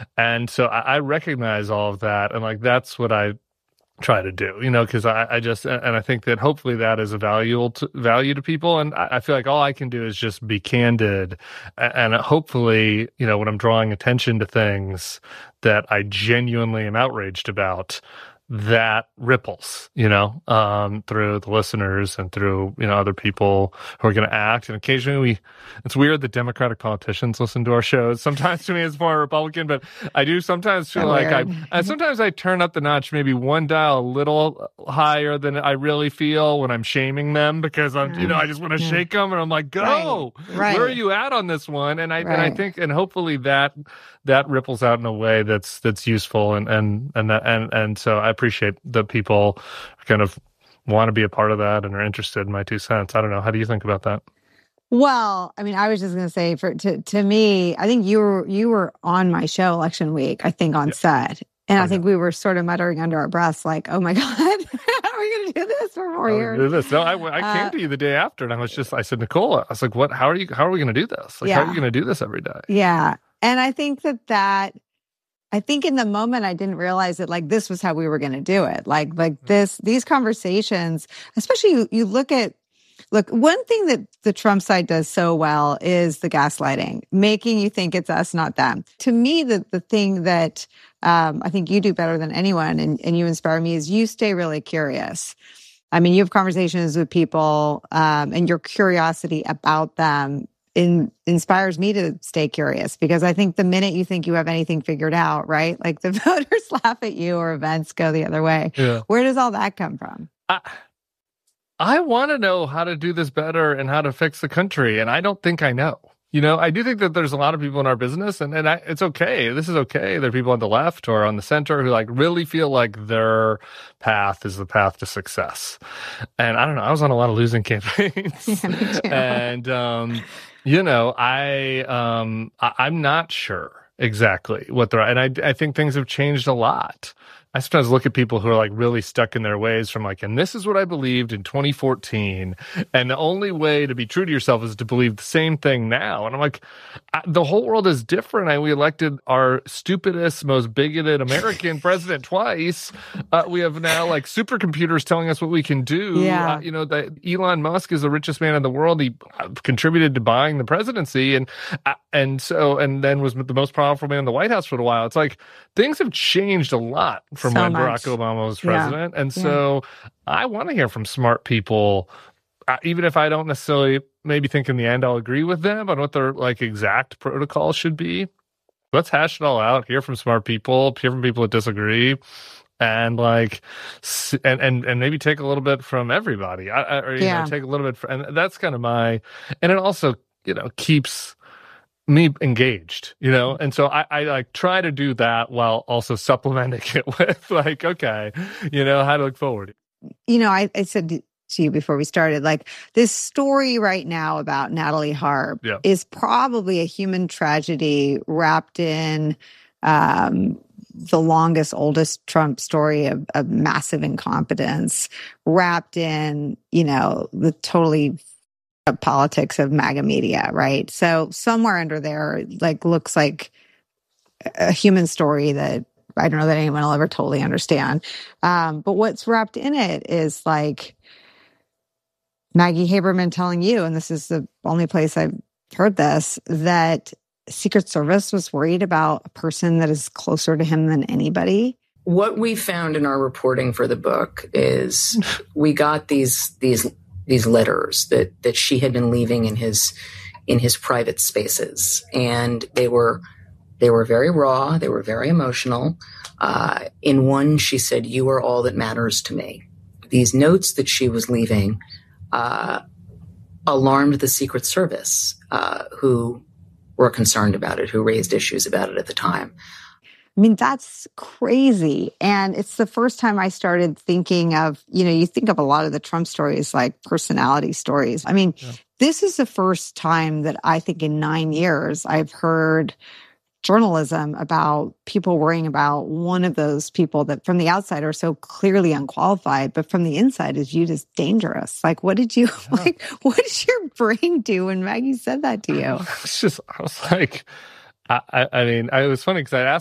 And so I recognize all of that. And like, that's what I try to do, because I just, and I think that hopefully that is a value to people. And I feel like all I can do is just be candid. And hopefully, when I'm drawing attention to things that I genuinely am outraged about, that ripples, through the listeners and through, other people who are going to act. And occasionally it's weird that Democratic politicians listen to our shows. Sometimes to me it's more Republican, but I do sometimes feel like sometimes I turn up the notch, maybe one dial a little higher than I really feel when I'm shaming them, because I'm, I just want to shake them, and I'm like, go, right. Where are you at on this one? And I think, and hopefully that ripples out in a way that's useful, and so I appreciate that people kind of want to be a part of that and are interested in my 2 cents. I don't know. How do you think about that? Well, I mean, I was just going to say, to me, I think you were on my show election week, I think, on set. And I think we were sort of muttering under our breaths, like, oh my God, how are we going to do this for 4 years? Do this. No, I came to you the day after, and I said, Nicole, I was like, what, how are we going to do this? Like, how are you going to do this every day? Yeah. And I think I think in the moment I didn't realize that like this was how we were going to do it. Like these conversations, especially you look, one thing that the Trump side does so well is the gaslighting, making you think it's us, not them. To me, the thing that I think you do better than anyone, and you inspire me, is you stay really curious. I mean, you have conversations with people, and your curiosity about them inspires me to stay curious, because I think the minute you think you have anything figured out, right? Like the voters laugh at you or events go the other way. Yeah. Where does all that come from? I want to know how to do this better and how to fix the country. And I don't think I know. I do think that there's a lot of people in our business, and it's okay. This is okay. There are people on the left or on the center who like really feel like their path is the path to success. And I don't know. I was on a lot of losing campaigns. Yeah, me too. And, I'm not sure exactly what they're, and I think things have changed a lot. I sometimes look at people who are like really stuck in their ways from like, and this is what I believed in 2014. And the only way to be true to yourself is to believe the same thing now. And I'm like, the whole world is different. We elected our stupidest, most bigoted American president twice. We have now like supercomputers telling us what we can do. Yeah. That Elon Musk is the richest man in the world. He contributed to buying the presidency and then was the most powerful man in the White House for a while. It's like things have changed a lot from when Barack Obama was president. And so I want to hear from smart people, even if I don't necessarily maybe think in the end I'll agree with them on what their like exact protocol should be. Let's hash it all out, hear from smart people, hear from people that disagree, and like, and maybe take a little bit from everybody. Take a little bit and that's kind of and it also, keeps me engaged, and so I like try to do that while also supplementing it with like, okay, how to look forward. I said to you before we started, like this story right now about Natalie Harb is probably a human tragedy wrapped in the longest, oldest Trump story of massive incompetence, wrapped in, the totally politics of MAGA media, right? So somewhere under there, like, looks like a human story that I don't know that anyone will ever totally understand. But what's wrapped in it is like Maggie Haberman telling you, and this is the only place I've heard this, that Secret Service was worried about a person that is closer to him than anybody. What we found in our reporting for the book is we got these letters that she had been leaving in his private spaces, and they were very raw. They were very emotional. In one, she said, "You are all that matters to me." These notes that she was leaving alarmed the Secret Service, who were concerned about it, who raised issues about it at the time. I mean, that's crazy. And it's the first time I started thinking of, you think of a lot of the Trump stories like personality stories. I mean, This is the first time that I think in 9 years I've heard journalism about people worrying about one of those people that from the outside are so clearly unqualified, but from the inside is viewed as dangerous. Like, what did your brain do when Maggie said that to you? I was like, I mean, it was funny because I asked